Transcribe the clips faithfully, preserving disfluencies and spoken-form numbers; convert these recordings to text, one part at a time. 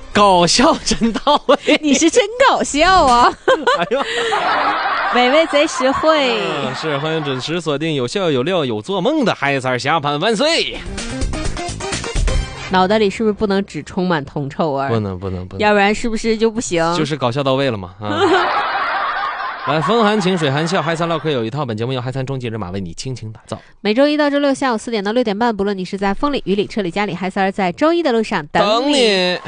搞笑真到位， 你是真搞笑啊！ 哎呦， 伟伟贼实惠、 嗯，是欢迎准时锁定有笑有料有做梦的嗨三下盘万岁。 脑袋里是不是不能只充满铜臭味？ 不能不能不能， 要不然是不是就不行？ 就是搞笑到位了嘛啊！来，风寒情，水寒笑，嗨三唠嗑有一套。本节目由嗨三终极人马为你倾情打造。 每周一到周六下午四点到六点半，不论你是在风里雨里车里家里，嗨三儿在周一的路上等你。 等你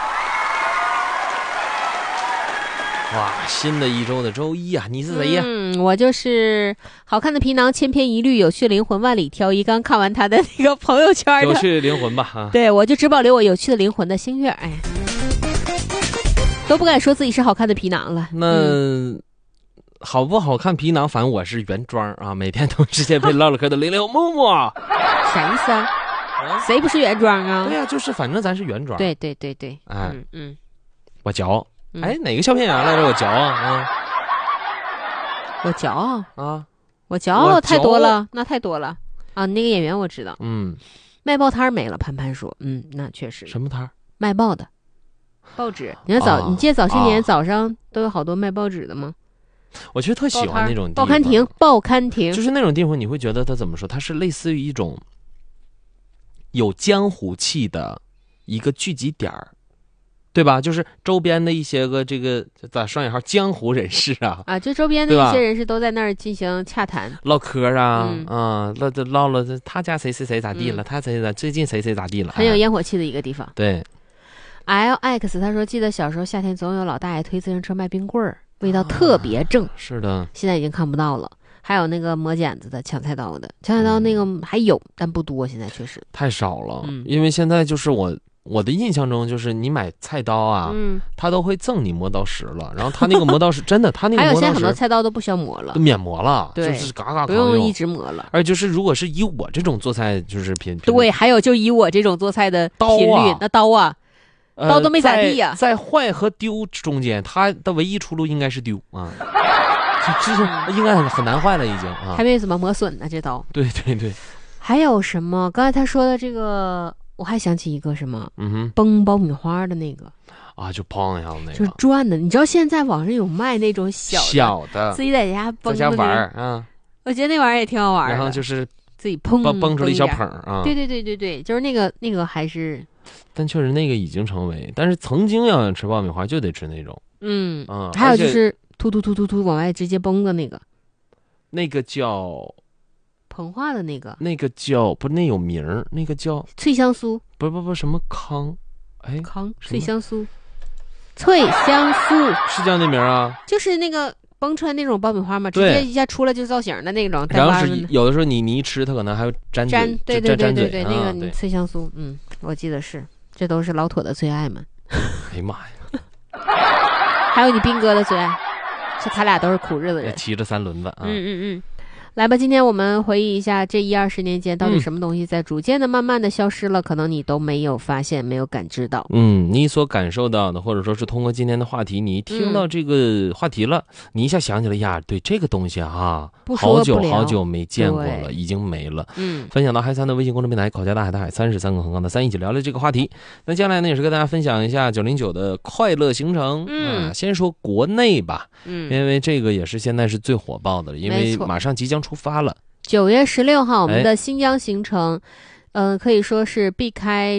哇，新的一周的周一啊，你是谁呀？ 嗯，我就是好看的皮囊千篇一律，有趣的灵魂万里挑一。刚看完他的那个朋友圈的有趣灵魂吧啊！ 对，我就只保留我有趣的灵魂的星月。哎，都不敢说自己是好看的皮囊了。 那、 嗯、 好不好看皮囊？反正我是原装啊，每天都直接配唠唠嗑的零零木木。 啥意思啊？谁不是原装啊？ 对呀、啊，就是反正咱是原装。 对对对对， 哎， 嗯嗯， 我嚼。哎，哪个小片牙来着？我嚼啊啊！ 我骄傲啊！ 我骄傲太多了，那太多了啊！那个演员我知道， 嗯， 卖报摊没了。潘潘说，嗯，那确实。 什么摊？ 卖报的报纸。你看早，啊、你记得早些年早上都有好多卖报纸的吗？ 我其实特喜欢那种地方报刊亭，报刊亭就是那种地方，你会觉得它怎么说？它是类似于一种有江湖气的一个聚集点儿。对吧？就是周边的一些个这个咋双引号江湖人士啊啊，就周边的一些人士都在那儿进行洽谈、 唠嗑啊， 嗯、 啊，唠的唠了他家谁谁谁咋地了，嗯、他谁咋最近谁谁咋地了， 很有烟火气的一个地方。 对 ，L X 他说，记得小时候夏天总有老大爷推自行车卖冰棍儿，味道特别正、啊。 是的， 现在已经看不到了。还有那个磨剪子的、抢菜刀的，抢菜刀那个还有，嗯、但不多，现在确实太少了。 嗯、 因为现在就是我。我的印象中就是你买菜刀啊， 嗯， 他都会赠你磨刀石了，然后他那个磨刀石真的，他那个磨刀石还有现在很多菜刀都不需要磨了， 都免磨了， 对， 就是嘎嘎不用一直磨了。 而就是如果是以我这种做菜就是频， 对，还有就以我这种做菜的频率， 刀啊、 那刀啊， 呃、 刀都没咋地呀、 啊在。在坏和丢中间，它的唯一出路应该是丢啊，就是应该很难坏了已经啊， 还没怎么磨损呢这刀。 对对对， 还有什么？刚才他说的这个。我还想起一个什么， 嗯哼， 崩爆米花的那个啊，就砰一下那个， 就是转的。你知道现在网上有卖那种小的小的， 自己在家崩的、那个、 在家玩啊。 我觉得那玩意儿也挺好玩的。 然后就是自己砰蹦蹦出了一小捧啊。 对对对对对，就是那个那个还是， 但确实那个已经成为，但是曾经要想吃爆米花就得吃那种， 嗯嗯， 还有就是突突突突突往外直接崩的那个， 那个叫。 膨化的那个， 那个叫不，那有名儿，那个叫脆香酥， 不不不什么康，哎康脆香酥，脆香酥是叫那名啊？ 就是那个崩出来那种爆米花嘛，直接一下出来就造型的那种。 然后是有的时候你你一吃，它可能还有沾沾，对对对对对， 啊、 那个脆香酥，嗯，我记得是，这都是老妥的最爱们。 哎呀妈呀！ 还有你斌哥的最爱，这他俩都是苦日子人， 骑着三轮子啊。 嗯嗯嗯。来吧，今天我们回忆一下这一二十年间，到底什么东西在逐渐的、慢慢的消失了、嗯，可能你都没有发现、没有感知到。 嗯，你所感受到的，或者说是通过今天的话题，你一听到这个话题了，嗯、你一下想起来呀，对这个东西啊， 不好久好久没见过了，已经没了。 嗯， 分享到嗨三的微信公众平台，口家大海大海三十三个横杠的三，一起聊聊这个话题。那将来呢，也是跟大家分享一下九零九的快乐行程。 嗯、 啊，先说国内吧， 嗯， 因为这个也是现在是最火爆的了，因为马上即将出发了。 九月十六号，我们的新疆行程，嗯、呃，可以说是避开